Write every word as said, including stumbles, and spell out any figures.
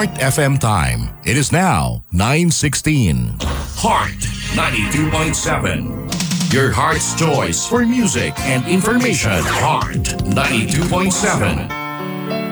Heart F M time. It is now nine sixteen. Heart ninety-two point seven. Your heart's choice for music and information. Heart ninety-two point seven.